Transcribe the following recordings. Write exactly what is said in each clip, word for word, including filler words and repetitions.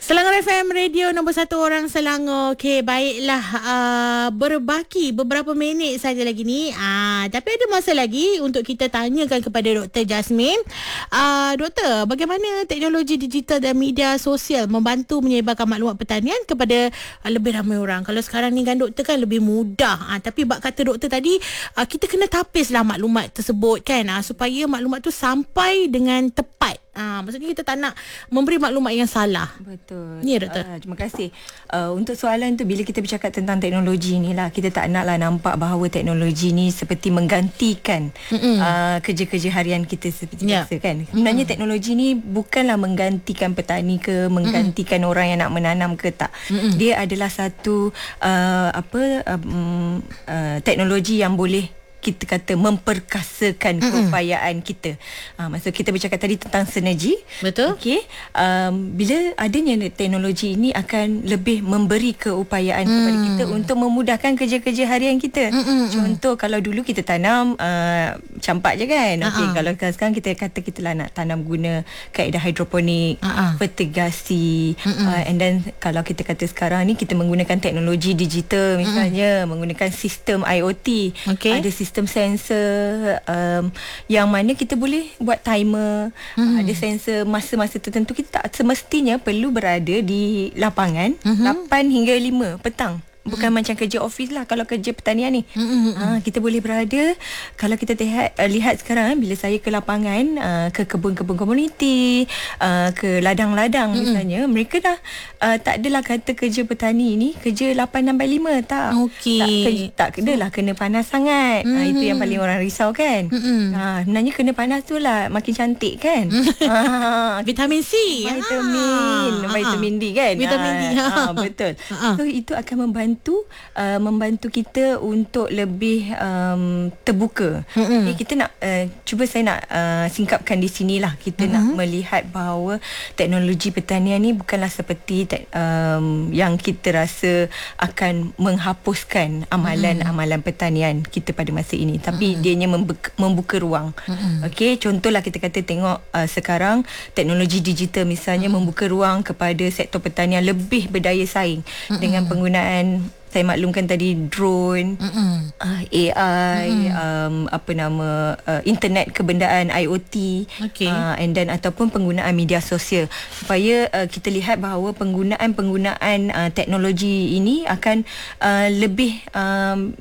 Selangor F M, radio nombor satu orang Selangor. Okey, baiklah, uh, berbaki beberapa minit saja lagi ni. Uh, tapi ada masa lagi untuk kita tanyakan kepada Doktor Jasmine. Uh, Doktor, bagaimana teknologi digital dan media sosial membantu menyebarkan maklumat pertanian kepada uh, lebih ramai orang? Kalau sekarang ni kan Doktor kan lebih mudah. Uh, tapi bak kata Doktor tadi, uh, kita kena tapislah maklumat tersebut kan, uh, supaya maklumat tu sampai dengan tepat. Ah, maksudnya kita tak nak memberi maklumat yang salah. Betul. Ya, Doktor. Uh, terima kasih. Uh, untuk soalan tu, bila kita bercakap tentang teknologi ni lah, kita tak naklah nampak bahawa teknologi ni seperti menggantikan uh, kerja-kerja harian kita seperti yeah. biasa kan. Sebenarnya Mm-mm. teknologi ni bukanlah menggantikan petani ke, menggantikan Mm-mm. orang yang nak menanam ke, tak. Mm-mm. Dia adalah satu uh, apa um, uh, teknologi yang boleh kita kata memperkasakan Mm-mm. keupayaan kita. Uh, maksud kita bercakap tadi tentang sinergi. Betul. Okey. Um, bila adanya teknologi ini akan lebih memberi keupayaan mm. kepada kita untuk memudahkan kerja-kerja harian kita. Mm-mm. Contoh, kalau dulu kita tanam uh, campak je kan. Okey, uh-huh. kalau sekarang kita kata kita lah nak tanam guna kaedah hidroponik, uh-huh. fertigasi, uh, and then kalau kita kata sekarang ni kita menggunakan teknologi digital misalnya, mm. menggunakan sistem I O T. Okay. Ada sistem sistem sensor um, yang mana kita boleh buat timer, mm-hmm. ada sensor masa-masa tertentu. Kita tak semestinya perlu berada di lapangan mm-hmm. lapan hingga lima petang. Bukan mm-hmm. macam kerja office lah. Kalau kerja pertanian ni mm-hmm. ha, kita boleh berada. Kalau kita lihat, uh, lihat sekarang, bila saya ke lapangan, uh, ke kebun-kebun komuniti, uh, ke ladang-ladang mm-hmm. misalnya, mereka dah uh, tak adalah kata kerja petani ni kerja lapan sampai lima. Tak. Okay. Tak, ke, tak kenalah kena panas sangat. mm-hmm. ha, Itu yang paling orang risau kan. mm-hmm. ha, Sebenarnya kena panas tu lah makin cantik kan. ha, Vitamin C, Vitamin ha. Vitamin D kan. Vitamin D ha. Ha, betul. ha. So itu akan membantu Membantu, uh, membantu kita untuk lebih um, terbuka. Mm-hmm. Okay, kita nak uh, cuba saya nak uh, singkapkan di sinilah. Kita mm-hmm. nak melihat bahawa teknologi pertanian ni bukanlah seperti te- um, yang kita rasa akan menghapuskan amalan-amalan pertanian kita pada masa ini, tapi mm-hmm. dianya membuka, membuka ruang. Mm-hmm. Okey, contohlah kita kata tengok uh, sekarang teknologi digital misalnya mm-hmm. membuka ruang kepada sektor pertanian lebih berdaya saing mm-hmm. dengan penggunaan, saya maklumkan tadi, drone, uh, A I, um, apa nama, uh, internet kebendaan, I O T, okay. uh, and then ataupun penggunaan media sosial, supaya uh, kita lihat bahawa penggunaan-penggunaan uh, teknologi ini akan uh, lebih um,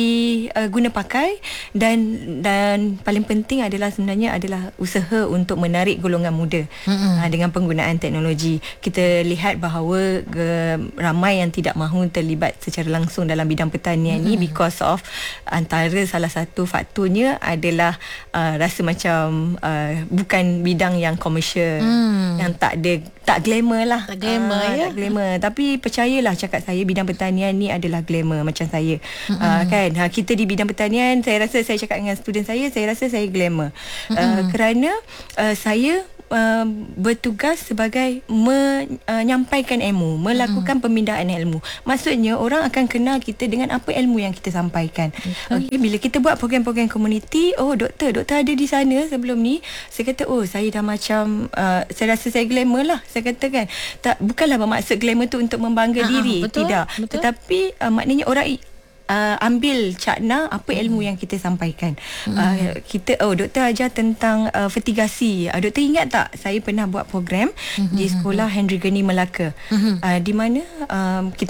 diguna pakai, dan dan paling penting adalah sebenarnya adalah usaha untuk menarik golongan muda uh, dengan penggunaan teknologi. Kita lihat bahawa uh, ramai yang tidak mahu terlibat secara secara langsung dalam bidang pertanian mm-hmm. ni because of antara salah satu faktornya adalah uh, rasa macam uh, bukan bidang yang komersial, mm. yang tak ada, tak glamour lah, tak glamour uh, ya tak glamour. Tapi percayalah cakap saya, bidang pertanian ni adalah glamour macam saya. mm-hmm. uh, kan ha, kita di bidang pertanian, saya rasa saya cakap dengan student saya, saya rasa saya glamour mm-hmm. uh, kerana uh, saya Uh, bertugas sebagai menyampaikan uh, ilmu, melakukan hmm. pemindahan ilmu. Maksudnya orang akan kenal kita dengan apa ilmu yang kita sampaikan. Okay, bila kita buat program-program komuniti, oh doktor, doktor ada di sana sebelum ni, saya kata oh saya dah macam uh, saya rasa saya glamour lah. Saya katakan tak, bukanlah bermaksud glamour tu untuk membangga uh-huh, diri, betul, tidak betul. Tetapi uh, maknanya orang Uh, ambil cakna apa ilmu yang kita sampaikan. Hmm. Uh, kita oh doktor ajar tentang uh, fertigasi. Uh, doktor ingat tak saya pernah buat program hmm. di sekolah Henry Gurney Melaka. Hmm. Uh, di mana um, kita